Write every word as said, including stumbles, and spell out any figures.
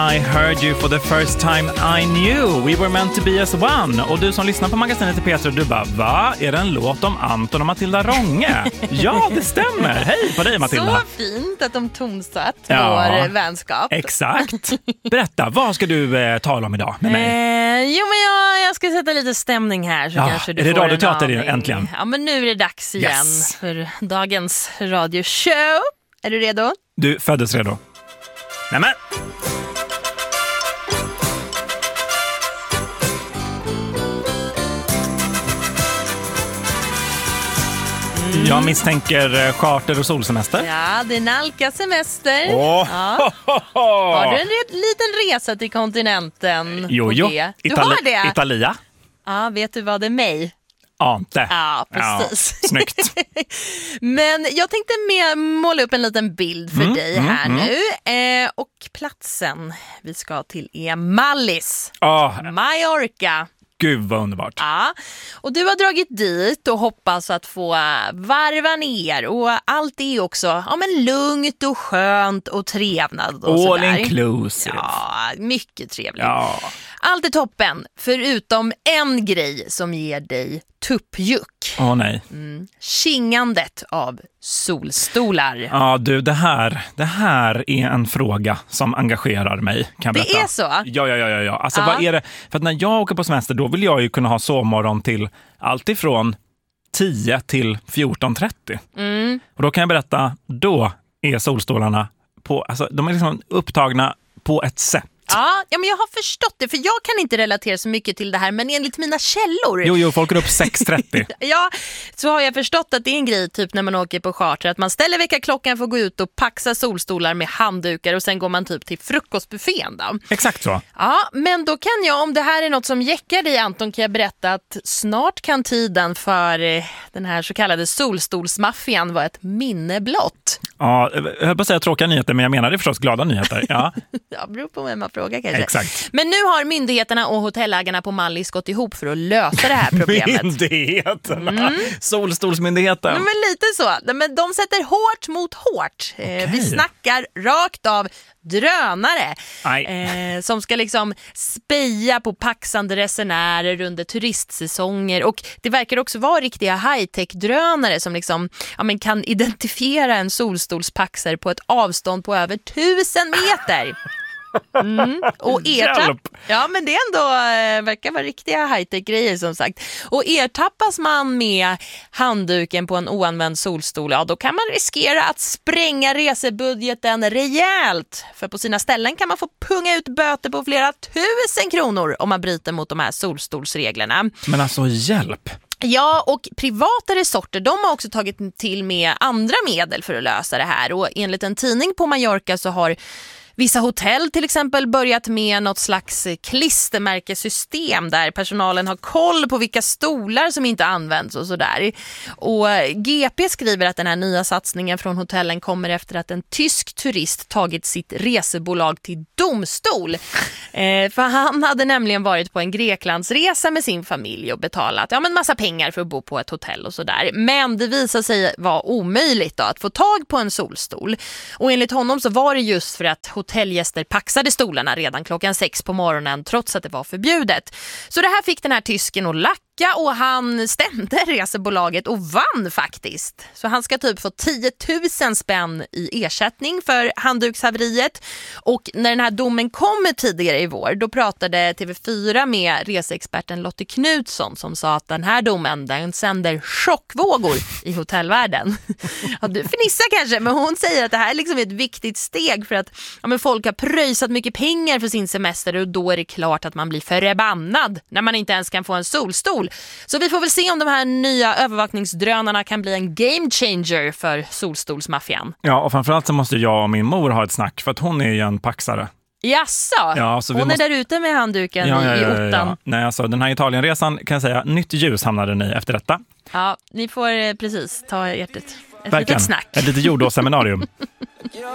I heard you for the first time I knew we were meant to be as one. Och du som lyssnar på magasinet till Peter, du bara, va? Är det en låt om Anton och Matilda Rånge? Ja, det stämmer. Hej på dig, Matilda. Så fint att de tonsatt ja, vår vänskap. Exakt. Berätta, vad ska du eh, tala om idag med mig? Eh, jo, men jag, jag ska sätta lite stämning här. Så ja, kanske du är det får radioteater en aning. Äntligen? Ja, men nu är det dags igen yes. för dagens radioshow. Är du redo? Du föddes redo. Nämen! Mm. Jag misstänker charter och solsemester. Ja, det nalkas semester. Oh. Ja. Har du en re- liten resa till kontinenten? Jo, jo. Det? Du Itali- har det? Italia. Ja, vet du vad det är mig? Ante. Ja, precis. Ja, snyggt. Men jag tänkte med måla upp en liten bild för mm, dig mm, här mm. nu. Eh, och platsen vi ska till är Mallis. Oh. Mallorca. Gud vad underbart. Ja, och du har dragit dit och hoppas att få varva ner. Och allt är också ja, men lugnt och skönt och trevnad. Och all sådär. inclusive. Ja, mycket trevligt. Ja. Allt är toppen, förutom en grej som ger dig tuppjuck. Åh oh, nej. Mm. Kingandet av solstolar. Ja du, det här, det här är en fråga som engagerar mig, kan jag berätta. Det är så? Ja, ja, ja, ja, ja. Alltså ja. vad är det? För att när jag åker på semester då vill jag ju kunna ha sovmorgon till allt ifrån tio till fjorton trettio. Mm. Och då kan jag berätta, då är solstolarna på, alltså de är liksom upptagna på ett sätt. Ja, ja, men jag har förstått det, för jag kan inte relatera så mycket till det här, men enligt mina källor... Jo, jo, folk går upp sex trettio. Ja, så har jag förstått att det är en grej typ när man åker på charter, att man ställer väckarklockan för att gå ut och paxa solstolar med handdukar och sen går man typ till frukostbuffén då. Exakt så. Ja, men då kan jag, om det här är något som jäckar dig Anton, kan jag berätta att snart kan tiden för eh, den här så kallade solstolsmaffian vara ett minne blott. Ja, jag höll på att säga tråkiga nyheter, men jag menar det förstås glada nyheter. Ja, ja beror på vem man frågar kanske. Exakt. Men nu har myndigheterna och hotellägarna på Mallis gått ihop för att lösa det här problemet. Myndigheterna? Mm. Solstolsmyndigheten? Ja, men lite så. Men de sätter hårt mot hårt. Okay. Vi snackar rakt av drönare eh, som ska liksom speja på paxande resenärer under turistsäsonger, och det verkar också vara riktiga high-tech-drönare som liksom, ja, men kan identifiera en solstolspaxer på ett avstånd på över tusen meter. Mm. Och ertapp, ja men det ändå äh, verkar vara riktiga high-tech-grejer som sagt. Och ertappas man med handduken på en oanvänd solstol, ja då kan man riskera att spränga resebudgeten rejält. För på sina ställen kan man få punga ut böter på flera tusen kronor om man bryter mot de här solstolsreglerna. Men alltså hjälp! Ja, och privata resorter, de har också tagit till med andra medel för att lösa det här. Och enligt en tidning på Mallorca så har vissa hotell till exempel börjat med något slags klistermärkesystem där personalen har koll på vilka stolar som inte används och sådär. Och G P skriver att den här nya satsningen från hotellen kommer efter att en tysk turist tagit sitt resebolag till domstol. Eh, för han hade nämligen varit på en Greklandsresa med sin familj och betalat ja, men massa pengar för att bo på ett hotell och sådär. Men det visade sig vara omöjligt då, att få tag på en solstol. Och enligt honom så var det just för att hotellgäster paxade stolarna redan klockan sex på morgonen trots att det var förbjudet. Så det här fick den här tysken att lacka, och han stämde resebolaget och vann faktiskt. Så han ska typ få tio tusen spänn i ersättning för handdukshaveriet. Och när den här domen kommer tidigare i vår, då pratade T V fyra med reseexperten Lotte Knutsson som sa att den här domen, den sänder chockvågor i hotellvärlden. Ja, du förnissar kanske, men hon säger att det här är liksom ett viktigt steg för att ja, men folk har pröjsat mycket pengar för sin semester, och då är det klart att man blir förbannad när man inte ens kan få en solstol. Så vi får väl se om de här nya övervakningsdrönarna kan bli en game changer för solstolsmaffian. Ja, och framförallt så måste jag och min mor ha ett snack, för att hon är ju en paxare. Jaså? Ja, så vi hon måste... är där ute med handduken ja, ja, ja, i ja, ottan. Ja. Nej, alltså den här Italienresan kan jag säga, nytt ljus hamnade ni efter detta. Ja, ni får precis ta ert ett, ett litet snack. Ett litet jordåsseminarium.